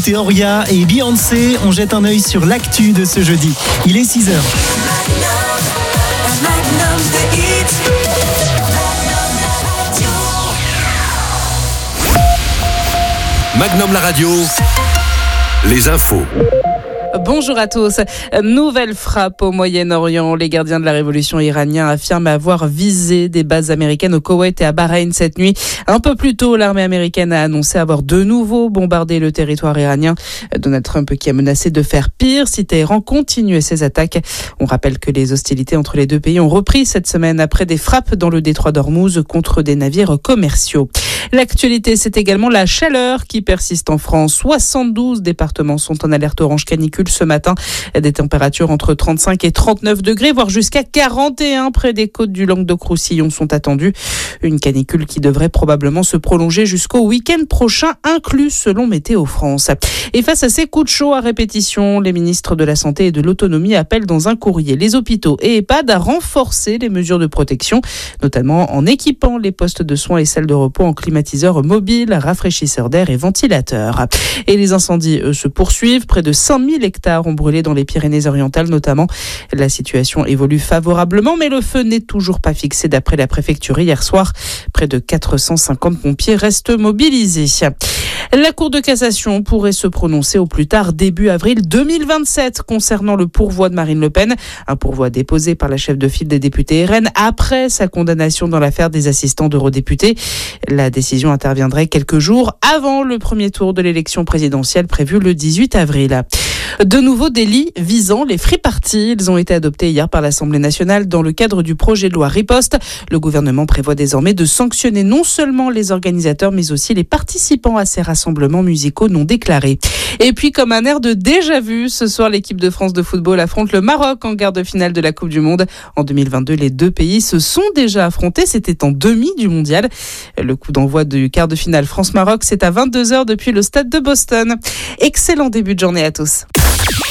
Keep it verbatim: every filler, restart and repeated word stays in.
écouter Oria et Beyoncé. On jette un œil sur l'actu de ce jeudi. Il est six heures. Magnum la radio, les infos. Bonjour à tous. Nouvelle frappe au Moyen-Orient. Les gardiens de la révolution iranienne affirment avoir visé des bases américaines au Koweït et à Bahreïn cette nuit. Un peu plus tôt, l'armée américaine a annoncé avoir de nouveau bombardé le territoire iranien. Donald Trump qui a menacé de faire pire si Téhéran continuait ses attaques. On rappelle que les hostilités entre les deux pays ont repris cette semaine après des frappes dans le détroit d'Ormuz contre des navires commerciaux. L'actualité, c'est également la chaleur qui persiste en France. soixante-douze départements sont en alerte orange canicule ce matin. Des températures entre trente-cinq et trente-neuf degrés, voire jusqu'à quarante et un près des côtes du Languedoc-Roussillon sont attendues. Une canicule qui devrait probablement se prolonger jusqu'au week-end prochain, inclus selon Météo France. Et face à ces coups de chaud à répétition, les ministres de la Santé et de l'Autonomie appellent dans un courrier les hôpitaux et EHPAD à renforcer les mesures de protection, notamment en équipant les postes de soins et salles de repos en climatiseurs mobiles, rafraîchisseurs d'air et ventilateurs. Et les incendies, eux, se poursuivent. Près de cinq mille hectares ont brûlé dans les Pyrénées-Orientales notamment. La situation évolue favorablement, mais le feu n'est toujours pas fixé d'après la préfecture hier soir. Près de quatre cent cinquante pompiers restent mobilisés. La Cour de cassation pourrait se prononcer au plus tard début avril deux mille vingt-sept concernant le pourvoi de Marine Le Pen. Un pourvoi déposé par la chef de file des députés R N après sa condamnation dans l'affaire des assistants d'eurodéputés. La décision interviendrait quelques jours avant le premier tour de l'élection présidentielle prévue le dix-huit avril. De nouveaux délits visant les free parties. Ils ont été adoptés hier par l'Assemblée nationale dans le cadre du projet de loi Riposte. Le gouvernement prévoit désormais de sanctionner non seulement les organisateurs, mais aussi les participants à ces rassemblements musicaux non déclarés. Et puis, comme un air de déjà-vu, ce soir, l'équipe de France de football affronte le Maroc en quart de finale de la Coupe du Monde. En deux mille vingt-deux, les deux pays se sont déjà affrontés. C'était en demi du mondial. Le coup d'envoi du quart de finale France-Maroc, c'est à vingt-deux heures depuis le stade de Boston. Excellent début de journée à tous.